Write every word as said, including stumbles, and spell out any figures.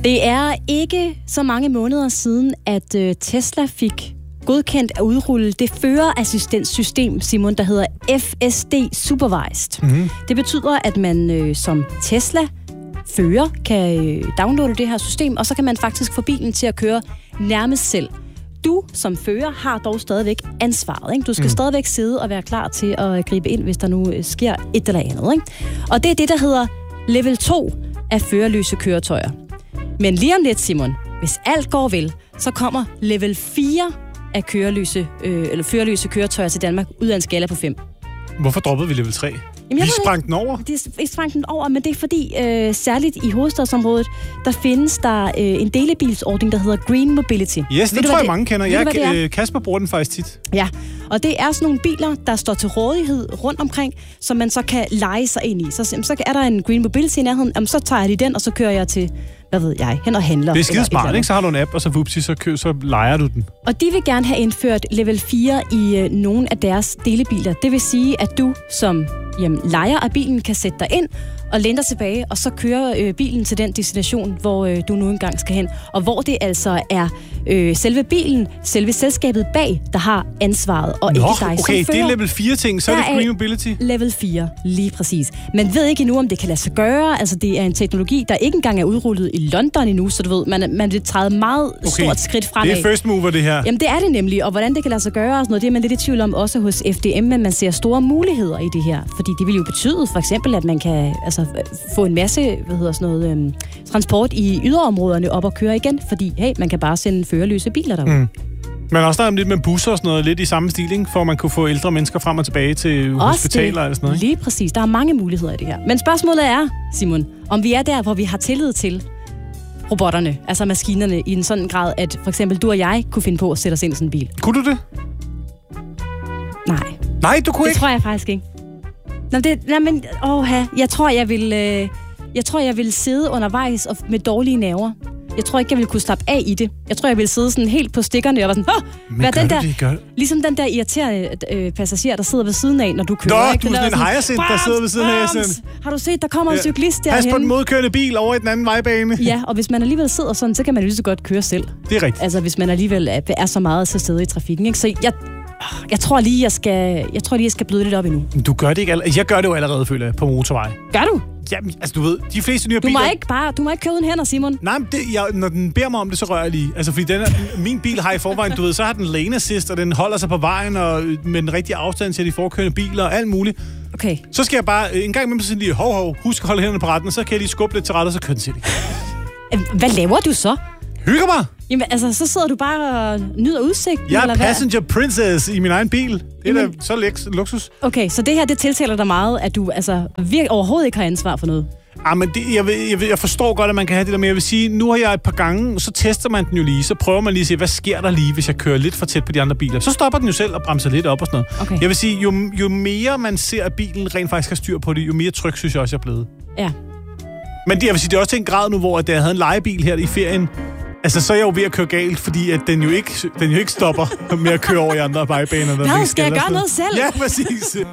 Det er ikke så mange måneder siden, at øh, Tesla fik godkendt at udrulle det førerassistenssystem, Simon, der hedder F S D Supervised. Mm-hmm. Det betyder, at man øh, som Tesla fører kan øh, downloade det her system, og så kan man faktisk få bilen til at køre nærmest selv. Du som fører har dog stadigvæk ansvaret. Ikke? Du skal mm. stadigvæk sidde og være klar til at gribe ind, hvis der nu sker et eller andet. Ikke? Og det er det, der hedder level to af førerløse køretøjer. Men lige om lidt, Simon, hvis alt går vel, så kommer level fire af køreløse, øh, eller førerløse køretøjer til Danmark ud af en skala på fem. Hvorfor droppede vi level tre? Jamen, vi sprang den over? Vi sprang den over, men det er fordi, øh, særligt i hovedstadsområdet, der findes der øh, en delebilsordning, der hedder Green Mobility. Yes, det ved tror jeg, det, mange kender. Jeg, øh, Kasper bruger den faktisk tit. Ja, og det er sådan nogle biler, der står til rådighed rundt omkring, som man så kan leje sig ind i. Så, så er der en Green Mobility i nærheden, jamen, så tager jeg de den, og så kører jeg til, hvad ved jeg, hen og handler. Det er skide smart, ikke? Så har du en app, og så vupsi, så, kø, så lejer du den. Og de vil gerne have indført level fire i øh, nogle af deres delebiler. Det vil sige, at du som jamen, lejer af bilen kan sætte dig ind og læne dig tilbage, og så kører øh, bilen til den destination, hvor øh, du nu engang skal hen. Og hvor det altså er øh, selve bilen, selve selskabet bag, der har ansvaret, og Nå, ikke dig okay, som fører. Det er level fire ting, så er det Green Mobility. Level fire, lige præcis. Man ved ikke endnu, om det kan lade sig gøre. Altså, det er en teknologi, der ikke engang er udrullet i London endnu, så du ved, man, man vil træde meget okay. stort skridt fremad. Det er first mover, det her. Jamen, det er det nemlig, og hvordan det kan lade sig gøre, og sådan noget, det er man lidt i tvivl om også hos F D M, men man ser store muligheder i det her, fordi det vil jo betyde for eksempel, at man kan altså, få en masse hvad hedder sådan noget, øhm, transport i yderområderne op og køre igen, fordi hey, man kan bare sende førerløse biler derude. Mm. Men også der er lidt med busser og sådan noget, lidt i samme stil, ikke? For man kunne få ældre mennesker frem og tilbage til også hospitaler eller sådan noget. Lige præcis. Der er mange muligheder i det her. Men spørgsmålet er, Simon, om vi er der, hvor vi har tillid til robotterne, altså maskinerne, i en sådan grad, at for eksempel du og jeg kunne finde på at sætte os ind i sådan en bil. Kunne du det? Nej. Nej, du kunne det ikke? Det tror jeg faktisk ikke. Nå, det, nej, men, åha, jeg tror, jeg vil, øh, jeg tror, jeg vil sidde undervejs og med dårlige nerver. Jeg tror ikke, jeg ville kunne slappe af i det. Jeg tror, jeg ville sidde sådan helt på stikkerne og være sådan, åh, hvad den der, det, gør... ligesom den der irriterende øh, passager, der sidder ved siden af, når du kører. Nå, ikke? du er sådan en hyacinth, der sidder ved siden af. Sådan. Har du set, der kommer en ja. cyklist derhen? Pas på den modkørende bil over i den anden vejbane. Ja, og hvis man alligevel sidder sådan, så kan man jo lige så godt køre selv. Det er rigtigt. Altså, hvis man alligevel er, er så meget til stede i trafikken, ikke? Så jeg... Jeg tror lige, jeg skal, jeg tror lige, jeg skal bløde lidt op endnu. Du gør det ikke allerede. Jeg gør det jo allerede, føler jeg, på motorvej. Gør du? Jamen, altså du ved, de fleste nye du biler... Må ikke bare, du må ikke køre uden hænder, Simon. Nej, men det, jeg, når den beder mig om det, så rører jeg lige. Altså, fordi den er, min bil har i forvejen, du ved, så har den lane assist, og den holder sig på vejen, og med den rigtige afstand til de forkørende biler, og alt muligt. Okay. Så skal jeg bare en gang imellem sådan lige, hov, hov, husk at holde hænderne på retten, og så kan jeg lige skubbe lidt til ret, og så kører den til det. Hvad laver du så? Hygger mig! Jamen, altså, så sidder du bare og nyder udsigten, jeg er eller passenger hvad? Princess i min egen bil. Det er Jamen... da så læks, luksus. Okay, så det her, det tiltaler dig meget, at du altså virkelig overhovedet ikke har ansvar for noget. Ah, men det, jeg, jeg, jeg forstår godt, at man kan have det der med. Jeg vil sige, nu har jeg et par gange, så tester man den jo lige. Så prøver man lige at se, hvad sker der lige, hvis jeg kører lidt for tæt på de andre biler. Så stopper den jo selv og bremser lidt op og sådan noget. Okay. Jeg vil sige, jo, jo mere man ser, at bilen rent faktisk har styr på det, jo mere tryg synes jeg også, jeg er blevet. Ja. Men det, jeg vil sige, det er også til en grad nu, hvor at jeg havde en lejebil her i ferien. Altså, så er jeg jo ved at køre galt, fordi at den jo ikke, den jo ikke stopper med at køre over i andre vejbaner. Nå, skal jeg gøre noget selv? Ja, præcis.